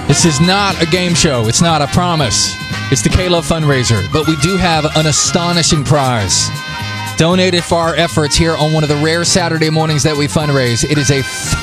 This is not a game show. It's not, I promise. It's the K-Love fundraiser. But we do have an astonishing prize donated for our efforts here on one of the rare Saturday mornings that we fundraise. It is a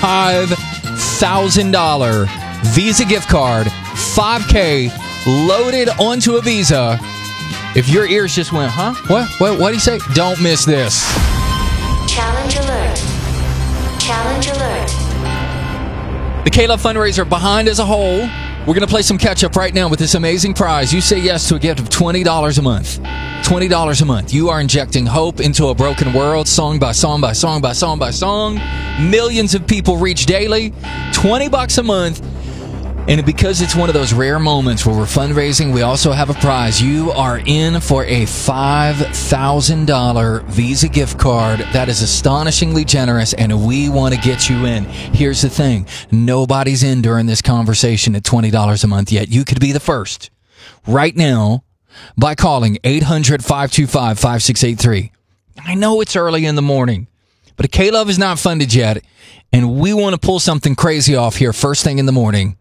$5,000 Visa gift card, $5K, loaded onto a Visa. If your ears just went, huh? What did he say? Don't miss this. Challenge alert. Challenge alert. The K-Love fundraiser behind as a whole. We're going to play some catch-up right now with this amazing prize. You say yes to a gift of $20 a month. $20 a month. You are injecting hope into a broken world, song by song by song by song by song. Millions of people reach daily. $20 a month. And because it's one of those rare moments where we're fundraising, we also have a prize. You are in for a $5,000 Visa gift card. That is astonishingly generous, and we want to get you in. Here's the thing. Nobody's in during this conversation at $20 a month yet. You could be the first right now by calling 800-525-5683. I know it's early in the morning, but K-Love is not funded yet, and we want to pull something crazy off here first thing in the morning.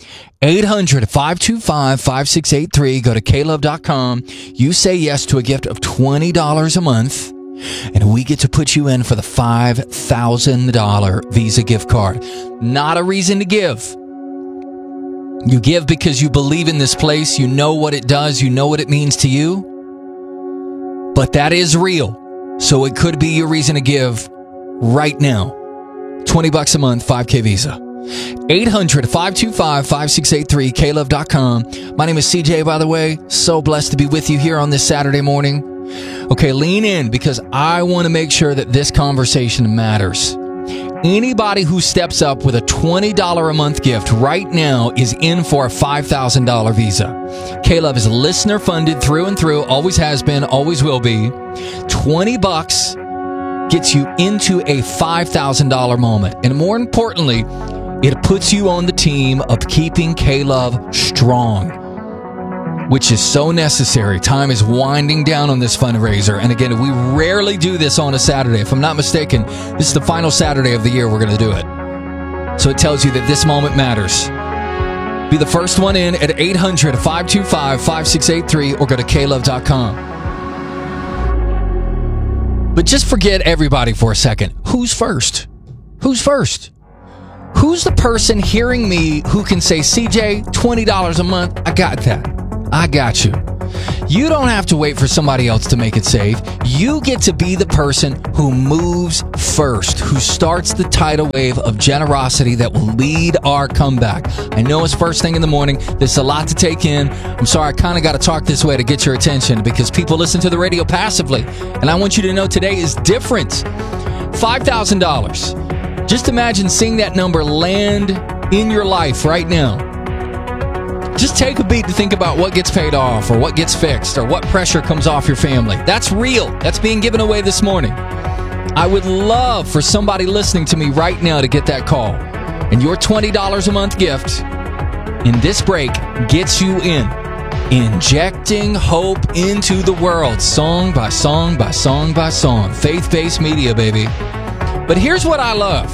800-525-5683. Go to klove.com. You say yes to a gift of $20 a month, and we get to put you in for the $5,000 Visa gift card. Not a reason to give. You give because you believe in this place. You know what it does. You know what it means to you. But that is real. So it could be your reason to give right now. $20 a month, 5K Visa. 800-525-5683, klove.com. My name is CJ, by the way. So blessed to be with you here on this Saturday morning. Okay, lean in because I want to make sure that this conversation matters. Anybody who steps up with a $20 a month gift right now is in for a $5,000 Visa. K-Love is listener funded through and through, always has been, always will be. $20 gets you into a $5,000 moment. And more importantly, it puts you on the team of keeping K-Love strong, which is so necessary. Time is winding down on this fundraiser. And again, we rarely do this on a Saturday. If I'm not mistaken, this is the final Saturday of the year we're going to do it. So it tells you that this moment matters. Be the first one in at 800-525-5683 or go to klove.com. But just forget everybody for a second. Who's first? Who's first? Who's the person hearing me who can say, CJ, $20 a month? I got that. I got you. You don't have to wait for somebody else to make it safe. You get to be the person who moves first, who starts the tidal wave of generosity that will lead our comeback. I know it's first thing in the morning. There's a lot to take in. I'm sorry, I kind of got to talk this way to get your attention because people listen to the radio passively. And I want you to know today is different. $5,000. Just imagine seeing that number land in your life right now. Just take a beat to think about what gets paid off or what gets fixed or what pressure comes off your family. That's real. That's being given away this morning. I would love for somebody listening to me right now to get that call. And your $20 a month gift in this break gets you in. Injecting hope into the world. Song by song by song by song. Faith-based media, baby. But here's what I love.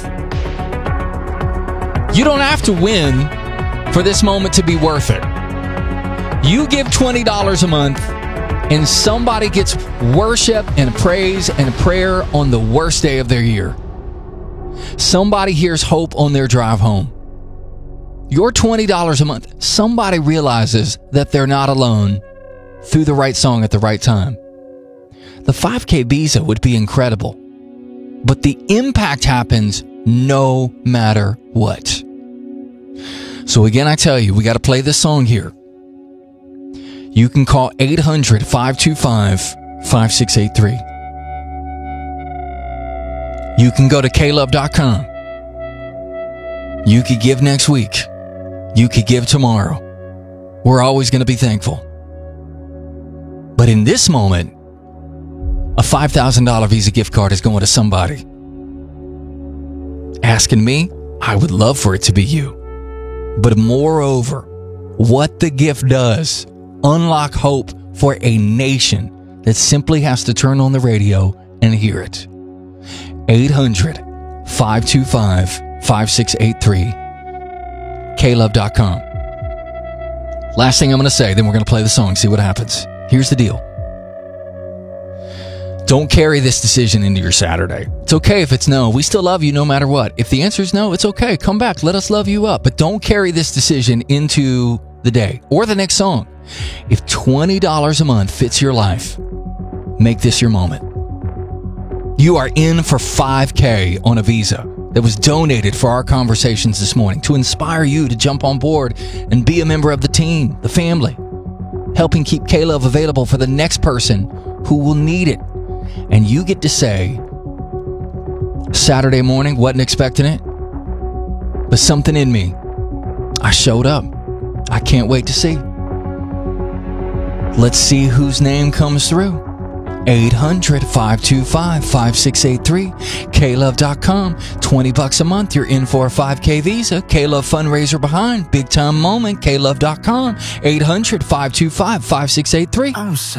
You don't have to win for this moment to be worth it. You give $20 a month and somebody gets worship and praise and prayer on the worst day of their year. Somebody hears hope on their drive home. Your $20 a month, somebody realizes that they're not alone through the right song at the right time. The 5K Visa would be incredible. But the impact happens no matter what. So again, I tell you, we got to play this song here. You can call 800-525-5683. You can go to klove.com. You could give next week. You could give tomorrow. We're always going to be thankful. But in this moment, a $5,000 Visa gift card is going to somebody. Asking me, I would love for it to be you. But moreover, what the gift does, unlock hope for a nation that simply has to turn on the radio and hear it. 800-525-5683. klove.com. Last thing I'm going to say, then we're going to play the song, see what happens. Here's the deal. Don't carry this decision into your Saturday. It's okay if it's no. We still love you no matter what. If the answer is no, it's okay. Come back. Let us love you up. But don't carry this decision into the day or the next song. If $20 a month fits your life, make this your moment. You are in for $5K on a Visa that was donated for our conversations this morning to inspire you to jump on board and be a member of the team, the family, helping keep K-Love available for the next person who will need it. And you get to say, Saturday morning, wasn't expecting it, but something in me, I showed up. I can't wait to see. Let's see whose name comes through. 800-525-5683, klove.com. $20 a month, you're in for a $5K Visa. K-Love fundraiser behind, big time moment, klove.com. 800-525-5683.